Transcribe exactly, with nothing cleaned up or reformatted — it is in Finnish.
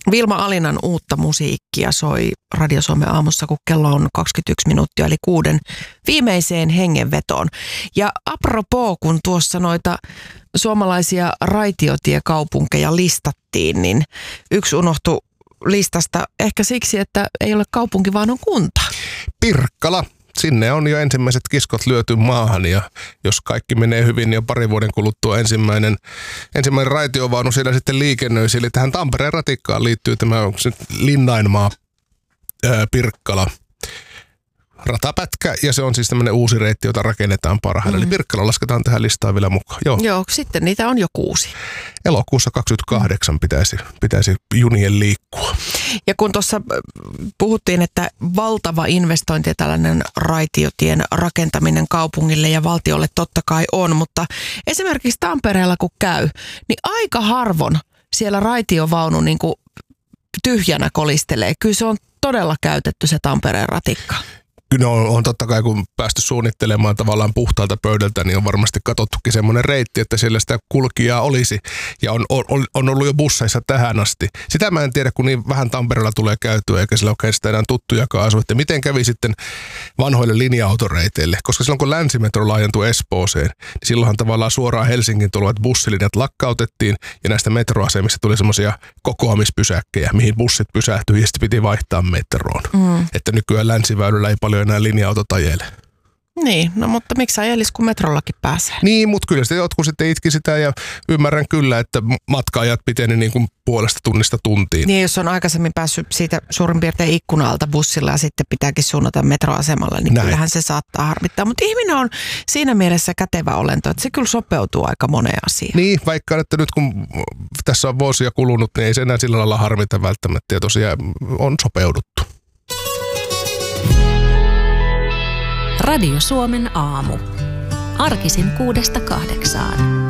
Vilma Alinan uutta musiikkia soi Radio Suomen aamussa, kun kello on kaksikymmentäyksi minuuttia, eli kuuden viimeiseen hengenvetoon. Ja apropos, kun tuossa noita suomalaisia raitiotiekaupunkeja listattiin, niin yksi unohtui listasta ehkä siksi, että ei ole kaupunki, vaan on kunta. Pirkkala. Sinne on jo ensimmäiset kiskot lyöty maahan ja jos kaikki menee hyvin, niin jo parin vuoden kuluttua ensimmäinen, ensimmäinen raitiovaunu siellä sitten liikennöisi. Eli tähän Tampereen ratikkaan liittyy tämä Linnainmaa ää, Pirkkala ratapätkä ja se on siis tämmöinen uusi reitti, jota rakennetaan parhaillaan. Mm. Eli Pirkkala lasketaan tähän listaan vielä mukaan. Joo. Joo, sitten niitä on jo kuusi. Elokuussa kaksikymmentäkahdeksan pitäisi, pitäisi junien liikkua. Ja kun tuossa puhuttiin, että valtava investointi ja tällainen raitiotien rakentaminen kaupungille ja valtiolle totta kai on, mutta esimerkiksi Tampereella kun käy, niin aika harvoin siellä raitiovaunu niin kuin tyhjänä kolistelee. Kyllä se on todella käytetty se Tampereen ratikka. Kyllä on, on totta kai, kun päästy suunnittelemaan tavallaan puhtaalta pöydältä, niin on varmasti katsottukin semmoinen reitti, että siellä sitä kulkijaa olisi. Ja on, on, on ollut jo busseissa tähän asti. Sitä mä en tiedä, kun niin vähän Tampereella tulee käytyä, eikä sillä ole sitä enää tuttujakaan asu. Että miten kävi sitten vanhoille linja-autoreiteille? Koska silloin kun länsimetro laajentui Espooseen, niin silloinhan tavallaan suoraan Helsingin tulevat bussilinjat lakkautettiin. Ja näistä metroasemista tuli semmoisia kokoamispysäkkejä, mihin bussit pysähtyi ja sitten piti vaihtaa metroon. Mm. Että nykyään länsiväylällä ei paljon enää linja-autot ajele. Niin, no mutta miksi ajelis, kun metrollakin pääsee? Niin, mutta kyllä sitten jotkut sitten itki sitä ja ymmärrän kyllä, että matka-ajat piteni niin kuin puolesta tunnista tuntiin. Niin, jos on aikaisemmin päässyt siitä suurin piirtein ikkunalta bussilla ja sitten pitääkin suunnata metroasemalle, niin Näin. Kyllähän se saattaa harmittaa. Mutta ihminen on siinä mielessä kätevä olento, että se kyllä sopeutuu aika moneen asiaan. Niin, vaikka että nyt kun tässä on vuosia kulunut, niin ei se enää sillä lailla harmita välttämättä ja tosiaan on sopeuduttu. Radio Suomen aamu. Arkisin kuudesta kahdeksaan.